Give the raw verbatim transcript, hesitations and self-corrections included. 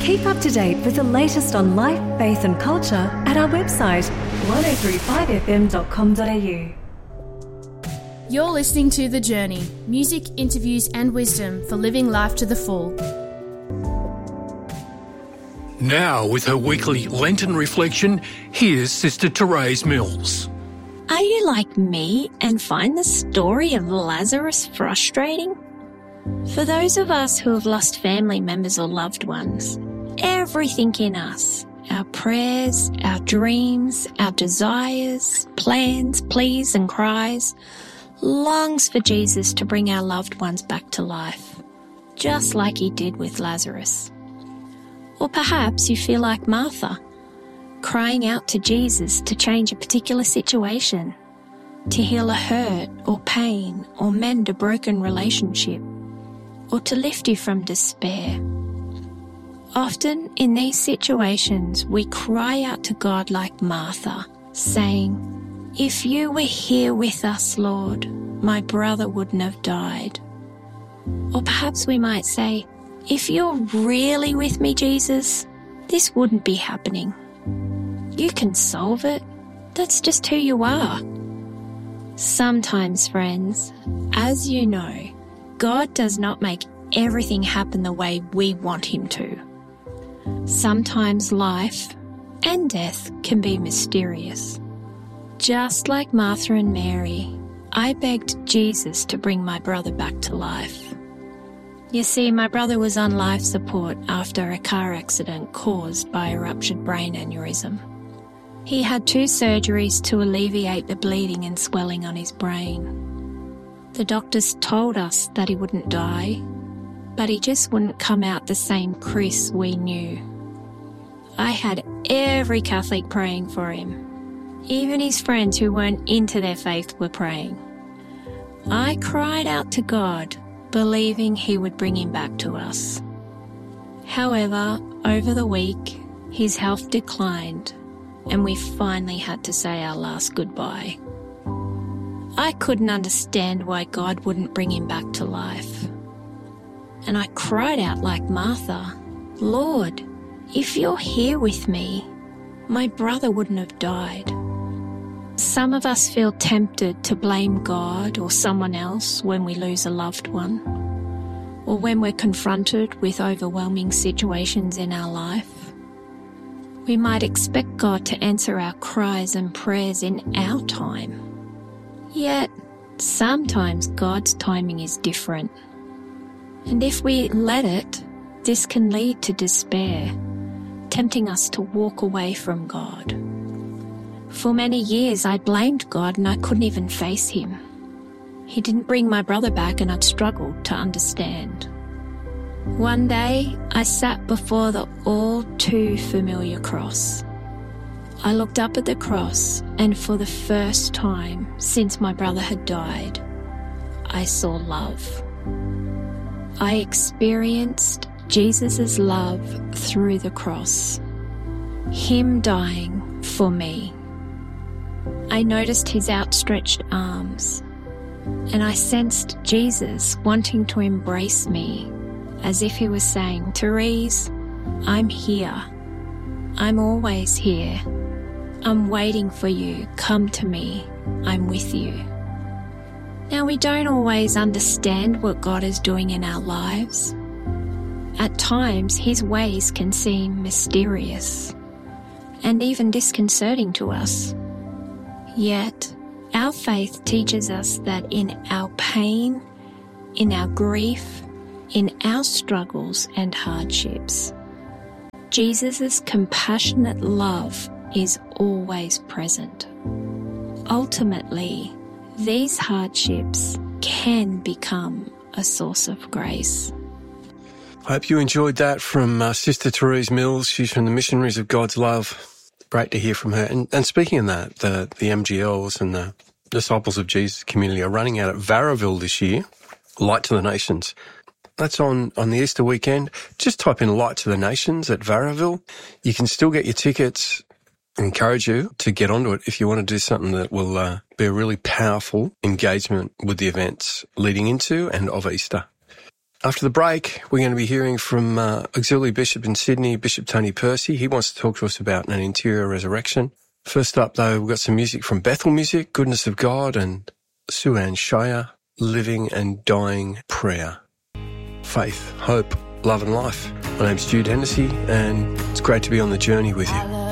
Keep up to date with the latest on life, faith and culture at our website one oh three five f m dot com dot a u. You're listening to The Journey, music, interviews and wisdom for living life to the full. Now, with her weekly Lenten reflection, here's Sister Therese Mills. Are you like me and find the story of Lazarus frustrating? For those of us who have lost family members or loved ones, everything in us, our prayers, our dreams, our desires, plans, pleas and cries, longs for Jesus to bring our loved ones back to life, just like he did with Lazarus. Or perhaps you feel like Martha, crying out to Jesus to change a particular situation, to heal a hurt or pain or mend a broken relationship, or to lift you from despair. Often in these situations, we cry out to God like Martha, saying, "If you were here with us, Lord, my brother wouldn't have died." Or perhaps we might say, "If you're really with me, Jesus, this wouldn't be happening. You can solve it. That's just who you are." Sometimes, friends, as you know, God does not make everything happen the way we want him to. Sometimes life and death can be mysterious. Just like Martha and Mary, I begged Jesus to bring my brother back to life. You see, my brother was on life support after a car accident caused by a ruptured brain aneurysm. He had two surgeries to alleviate the bleeding and swelling on his brain. The doctors told us that he wouldn't die, but he just wouldn't come out the same Chris we knew. I had every Catholic praying for him. Even his friends who weren't into their faith were praying. I cried out to God, believing he would bring him back to us. However, over the week, his health declined, and we finally had to say our last goodbye. I couldn't understand why God wouldn't bring him back to life. And I cried out like Martha, "Lord, if you're here with me, my brother wouldn't have died." Some of us feel tempted to blame God or someone else when we lose a loved one, or when we're confronted with overwhelming situations in our life. We might expect God to answer our cries and prayers in our time. Yet, sometimes God's timing is different. And if we let it, this can lead to despair, tempting us to walk away from God. For many years, I blamed God and I couldn't even face him. He didn't bring my brother back and I'd struggled to understand. One day, I sat before the all too familiar cross. I looked up at the cross, and for the first time since my brother had died, I saw love. I experienced Jesus' love through the cross, him dying for me. I noticed his outstretched arms, and I sensed Jesus wanting to embrace me, as if he was saying, "Therese, I'm here. I'm always here. I'm waiting for you. Come to me. I'm with you." Now, we don't always understand what God is doing in our lives. At times, his ways can seem mysterious and even disconcerting to us. Yet, our faith teaches us that in our pain, in our grief, in our struggles and hardships, Jesus' compassionate love is always present. Ultimately, these hardships can become a source of grace. I hope you enjoyed that from uh, Sister Therese Mills. She's from the Missionaries of God's Love. Great to hear from her. And, and speaking of that, the, the M G Ls and the Disciples of Jesus community are running out at Varraville this year, Light to the Nations. That's on, on the Easter weekend. Just type in Light to the Nations at Varraville. You can still get your tickets. I encourage you to get onto it if you want to do something that will uh, be a really powerful engagement with the events leading into and of Easter. After the break, we're going to be hearing from uh, Auxiliary Bishop in Sydney, Bishop Tony Percy. He wants to talk to us about an interior resurrection. First up, though, we've got some music from Bethel Music, Goodness of God, and Sue-Ann Shire, Living and Dying Prayer. Faith, hope, love and life. My name's Jude Hennessy, and it's great to be on the journey with you.